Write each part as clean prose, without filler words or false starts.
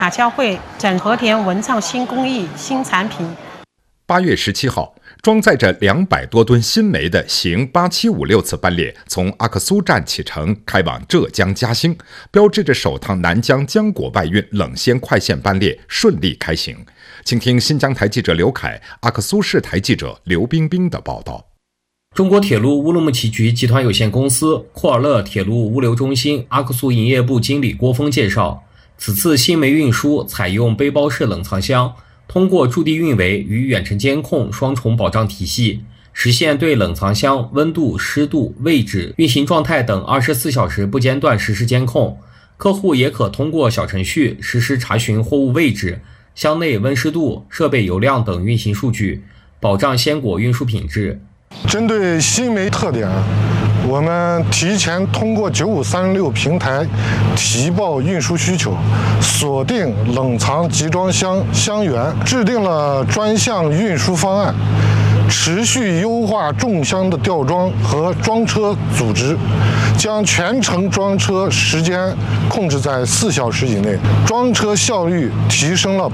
马交会整和田文创新工艺新产品。 8月17号，装载着200多吨新煤的行8756次班列从阿克苏站启程，开往浙江嘉兴，标志着首趟南疆浆果外运冷鲜快线班列顺利开行。请听新疆台记者刘凯、阿克苏市台记者刘冰冰的报道。 中国铁路乌鲁木齐局集团有限公司库尔勒铁路物流中心阿克苏营业部经理郭峰介绍，此次新煤运输采用背包式冷藏箱，通过驻地运维与远程监控双重保障体系，实现对冷藏箱温度、湿度、位置、运行状态等24小时不间断实时监控。客户也可通过小程序实时查询货物位置、箱内温湿度、设备油量等运行数据，保障鲜果运输品质。 针对新煤特点，我们提前通过9536平台提报运输需求，锁定冷藏集装箱箱源，制定了专项运输方案，持续优化重箱的吊装和装车组织，将全程装车时间控制在4小时以内，装车效率提升了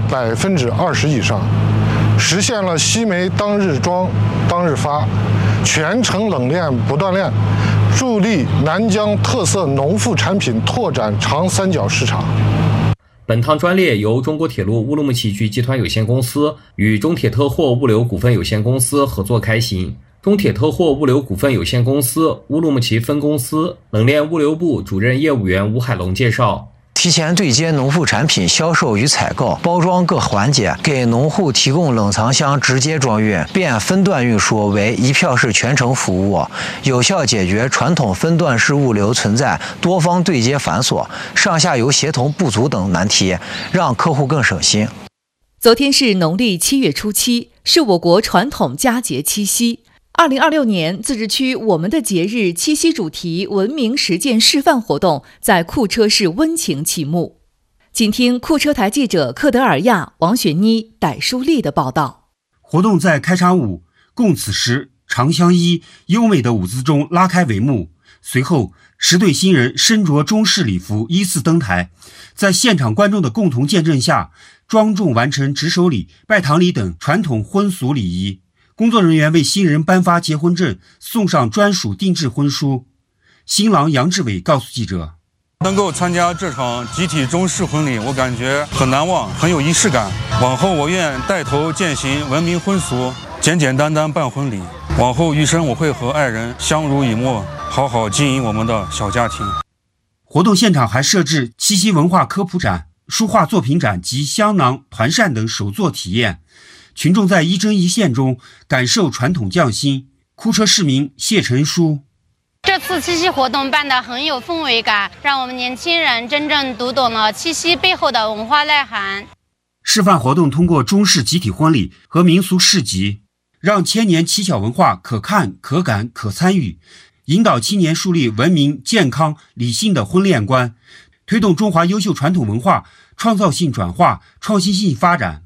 20%以上，实现了新煤当日装当日发，全程冷链不断链，助力南疆特色农副产品拓展长三角市场。 本趟专列由中国铁路乌鲁木齐局集团有限公司与中铁特货物流股份有限公司合作开行。中铁特货物流股份有限公司乌鲁木齐分公司冷链物流部主任业务员吴海龙介绍， 提前对接农副产品销售与采购、包装各环节，给农户提供冷藏箱直接装运、变分段运输为一票式全程服务，有效解决传统分段式物流存在多方对接繁琐、上下游协同不足等难题，让客户更省心。 昨天是农历7月初7，是我国传统佳节七夕。2026年自治区我们的节日七夕主题文明实践示范活动在库车市温情启幕。请听库车台记者克德尔亚、王雪妮、傣舒丽的报道。 活动在开场舞共此时长相依优美的舞姿中拉开帷幕，随后10对新人身着中式礼服依次登台，在现场观众的共同见证下，庄重完成执手礼、拜堂礼等传统婚俗礼仪。工作人员为新人颁发结婚证，送上专属定制婚书。新郎杨志伟告诉记者， 能够参加这场集体中式婚礼，我感觉很难忘，很有仪式感。往后我愿带头践行文明婚俗，简简单单办婚礼。往后余生我会和爱人相濡以沫，好好经营我们的小家庭。 活动现场还设置七夕文化科普展、书画作品展及香囊、团扇等手作体验，群众在一针一线中感受传统匠心。库车市民谢成书， 这次七夕活动办得很有氛围感，让我们年轻人真正读懂了七夕背后的文化内涵。 示范活动通过中式集体婚礼和民俗市集，让千年七巧文化可看、可感、可参与，引导青年树立文明、健康、理性的婚恋观，推动中华优秀传统文化创造性转化、创新性发展。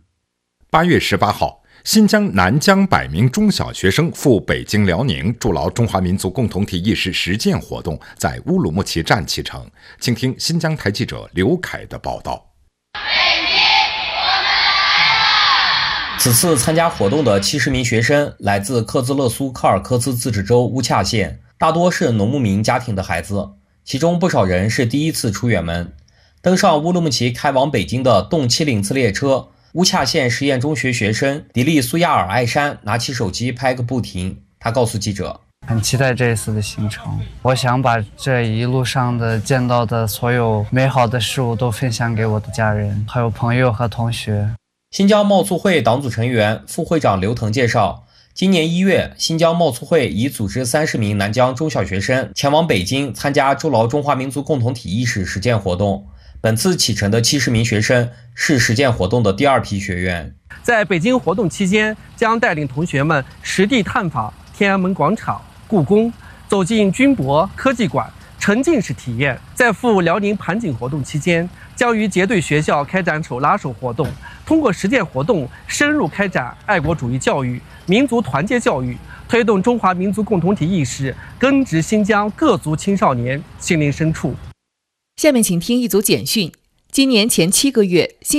8月18号，新疆南疆100名中小学生赴北京、辽宁筑牢中华民族共同体意识实践活动在乌鲁木齐站启程。请听新疆台记者刘凯的报道。 此次参加活动的70名学生来自克孜勒苏柯尔克孜自治州乌恰县，大多是农牧民家庭的孩子，其中不少人是第一次出远门。登上乌鲁木齐开往北京的动70次列车，乌恰县实验中学学生迪丽苏亚尔艾珊拿起手机拍个不停。他告诉记者， 很期待这一次的行程，我想把这一路上的见到的所有美好的事物都分享给我的家人，还有朋友和同学。 新疆冒促会党组成员、副会长刘腾介绍，今年1月，新疆冒促会已组织30名南疆中小学生前往北京参加筑牢中华民族共同体意识实践活动。本次启程的70名学生是实践活动的第2批学员。 在北京活动期间，将带领同学们实地探访天安门广场、故宫，走进军博科技馆，沉浸式体验。在赴辽宁盘锦活动期间，将于结对学校开展手拉手活动，通过实践活动深入开展爱国主义教育、民族团结教育，推动中华民族共同体意识根植新疆各族青少年心灵深处。 下面请听一组简讯。今年前7个月，